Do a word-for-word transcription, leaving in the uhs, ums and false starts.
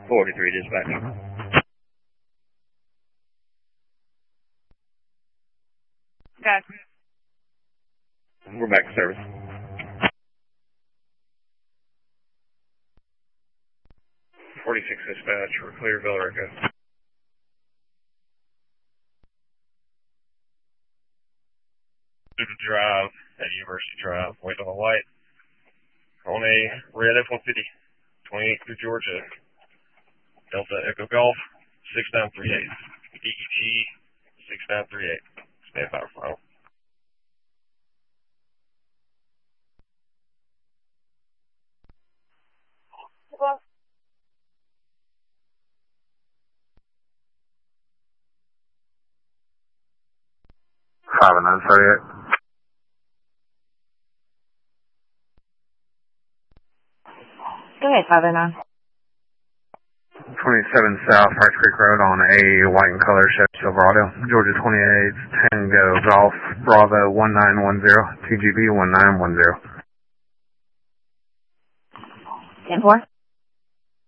forty-three dispatch. Okay. We're back to service. forty-six dispatch for clear Villarica. Drive at University Drive, wait on the light. On a red F one fifty, twenty-eight through Georgia. Delta Echo Golf, six nine three eight. D E T, six nine three eight. Stand by for final. Well, five nine three eight. go ahead, five oh nine. twenty-seven South Harts Creek Road on a white and color Chevy Silverado. Georgia twenty-eight, Tango Golf, Bravo one nine one zero, T G B one nine one zero. ten four.